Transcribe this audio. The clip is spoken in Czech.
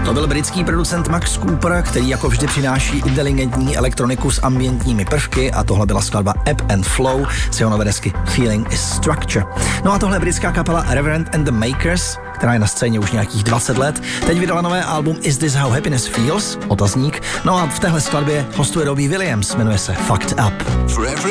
To byl britský producent Max Cooper, který jako vždy přináší inteligentní elektroniku s ambientními prvky, a tohle byla skladba Ebb and Flow z jeho nové desky Feeling is Structure. No a tohle je britská kapela Reverend and the Makers, která je na scéně už nějakých 20 let. Teď vydala nové album Is This How Happiness Feels? Otazník. No a v téhle skladbě hostuje Robbie Williams, jmenuje se Fucked Up.